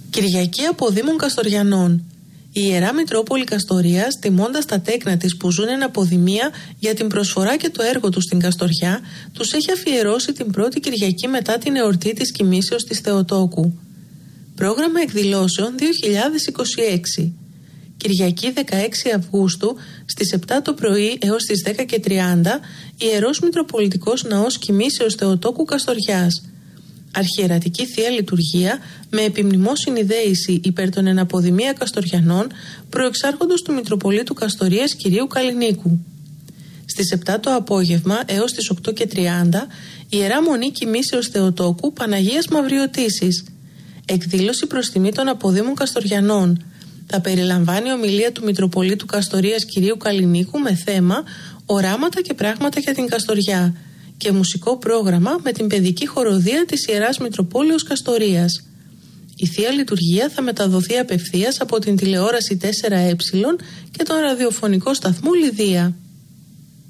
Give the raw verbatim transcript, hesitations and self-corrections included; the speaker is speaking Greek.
Κυριακή Αποδήμων Καστοριανών. Η Ιερά Μητρόπολη Καστορίας, τιμώντας τα τέκνα της που ζουν εν αποδημία για την προσφορά και το έργο τους στην Καστοριά, τους έχει αφιερώσει την πρώτη Κυριακή μετά την εορτή της Κοιμήσεως της Θεοτόκου. Πρόγραμμα εκδηλώσεων δύο χιλιάδες είκοσι έξι. Κυριακή δεκαέξι Αυγούστου στις επτά το πρωί έως τις δέκα και τριάντα, Ιερός Μητροπολιτικός Ναός Κοιμήσεως Θεοτόκου Καστοριάς. Αρχιερατική Θεία Λειτουργία με επιμνημόσυνη δέηση υπέρ των εναποδημία Καστοριανών προεξάρχοντος του Μητροπολίτου Καστορίας Κυρίου Καλλινίκου. Στις επτά το απόγευμα έως τις οκτώ και τριάντα, Ιερά Μονή Κοιμήσεως Θεοτόκου Παναγίας Μαυριωτήσης. Εκδήλωση προς τιμή των αποδήμων Καστοριανών. Θα περιλαμβάνει ομιλία του Μητροπολίτου Καστορίας Κυρίου Καλλινίκου με θέμα «Οράματα και πράγματα για την Καστοριά» και μουσικό πρόγραμμα με την παιδική χοροδία της Ιεράς Μητροπόλεως Καστορίας. Η Θεία Λειτουργία θα μεταδοθεί απευθείας από την τηλεόραση τέσσερα ε και τον ραδιοφωνικό σταθμό Λιδία.